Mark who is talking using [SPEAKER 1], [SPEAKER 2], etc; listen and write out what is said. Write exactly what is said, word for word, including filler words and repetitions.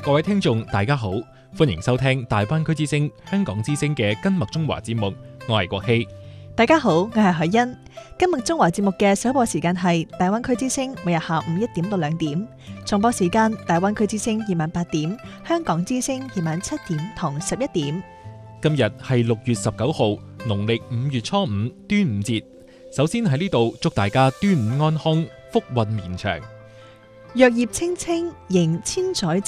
[SPEAKER 1] 各位聽眾大家好，歡迎收聽大灣區之聲香港之聲嘅金麥中華節目，我係國希。
[SPEAKER 2] 大家好，我係海欣。金麥中華節目嘅首播時間係大灣區之聲，每日下午一點到兩點；重播時間大灣區之聲夜晚八點，香港之聲夜晚七點同十一點。
[SPEAKER 1] 今日係六月十九號，農曆五月初五，端午節。首先喺呢度祝大家端午安康，福運綿長。
[SPEAKER 2] 若葉青青，迎千載。